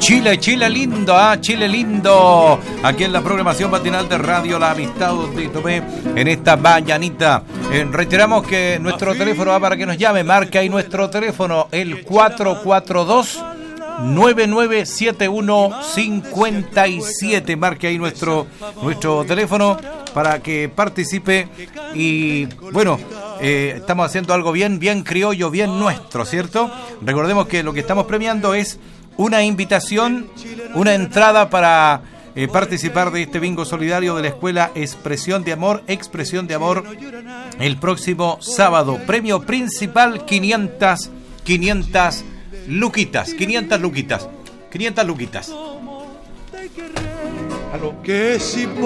Chile, Chile lindo, Chile lindo. Aquí en la programación matinal de Radio La Amistad de Tomé, en esta mañanita. Reiteramos que nuestro teléfono va para que nos llame. Marca ahí nuestro teléfono, el 442-997157. Marque ahí nuestro teléfono para que participe. Y bueno, estamos haciendo algo bien criollo, bien nuestro, ¿cierto? Recordemos que lo que estamos premiando es una invitación, una entrada para participar de este bingo solidario de la Escuela Expresión de Amor, el próximo sábado. Premio principal 500 luquitas. ¿Aló?